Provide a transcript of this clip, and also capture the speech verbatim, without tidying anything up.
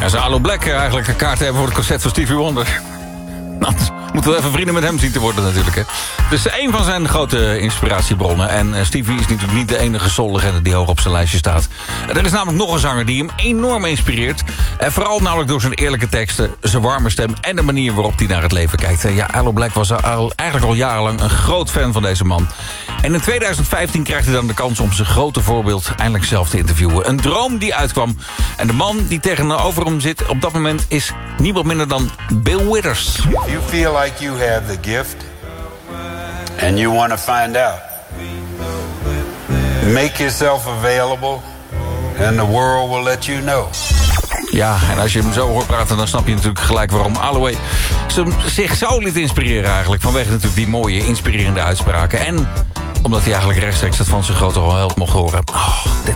Ja, zou Aloe Blacc eigenlijk een kaart hebben voor het concert van Stevie Wonder? Nou, moeten we even vrienden met hem zien te worden natuurlijk. Hè. Dus een van zijn grote inspiratiebronnen. En uh, Stevie is natuurlijk niet de enige soul-legende die hoog op zijn lijstje staat. Er is namelijk nog een zanger die hem enorm inspireert. En vooral namelijk door zijn eerlijke teksten, zijn warme stem en de manier waarop hij naar het leven kijkt. Ja, Aloe Blacc was al, eigenlijk al jarenlang een groot fan van deze man. En in twintig vijftien krijgt hij dan de kans om zijn grote voorbeeld eindelijk zelf te interviewen. Een droom die uitkwam. En de man die tegenover hem zit op dat moment is niemand minder dan Bill Withers. If you feel like you have the gift and you want to find out, make yourself available and the world will let you know. Ja, en als je hem zo hoort praten, dan snap je natuurlijk gelijk waarom Aloe zich zo liet inspireren eigenlijk. Vanwege natuurlijk die mooie, inspirerende uitspraken. En omdat hij eigenlijk rechtstreeks het van zijn grote held mocht horen. Oh, dit